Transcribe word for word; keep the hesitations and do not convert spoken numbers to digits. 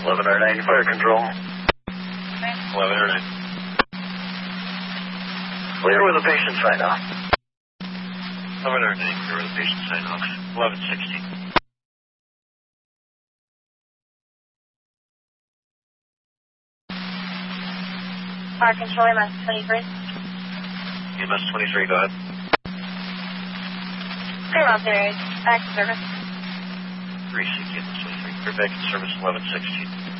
eleven R ninety fire control. eleven R nine. Clear with the patient sign off. eleven R nine, clear with the patient sign off. eleven sixty. Fire control, M S twenty-three. M S twenty-three, go ahead. Clear out there, back to service. three C T M S twenty-three, clear back in service eleven sixteen.